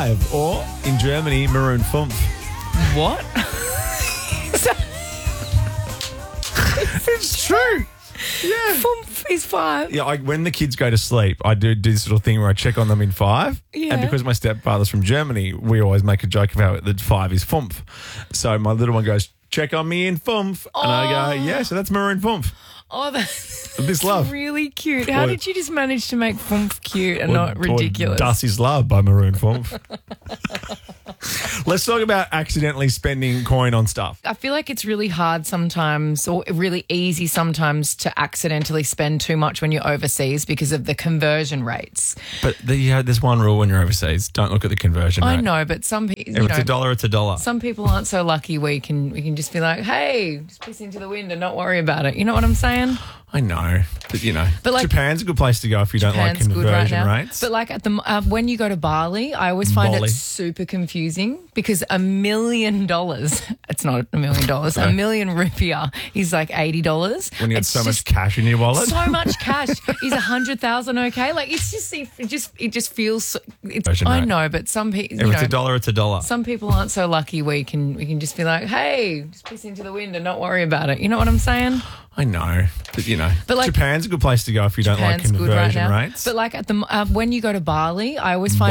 5, or in Germany, Maroon 5. What? It's true. Yeah. Fumf is 5. Yeah, when the kids go to sleep, I do this little thing where I check on them in 5. Yeah. And because my stepfather's from Germany, we always make a joke about that 5 is Fumf. So my little one goes, check on me in Fumf. And I go, yeah, so that's Maroon Fumf. Oh, that's This love. really cute. How did you just manage to make Fumf cute and Or- not ridiculous? Or Dust Is Love by Maroon 5. Let's talk about accidentally spending coin on stuff. I feel like it's really hard sometimes, or really easy sometimes, to accidentally spend too much when you're overseas because of the conversion rates. But there's one rule when you're overseas. Don't look at the conversion rate. I know, but some people, If it's a dollar, it's a dollar. some people aren't so lucky. We can just be like, hey, just piss into the wind and not worry about it. You know what I'm saying? I know, but like- Japan's a good place to go if you don't like Japan's good right conversion now. rates. But like at the when you go to Bali, I always find Bali. it super confusing because $1 million, it's not $1 million, $1 million rupiah is like $80. when you have so much cash in your wallet. So much cash. Is 100,000 okay? Like it's just it just feels. Conversion I rate. know, but some people, if it's a dollar, it's a dollar. some people aren't so lucky. We can just be like, hey, just piss into the wind and not worry about it. You know what I'm saying? I know, but like- Japan's a good place to go if you don't like Japan's good right conversion now. rates. But like at the when you go to Bali, I always find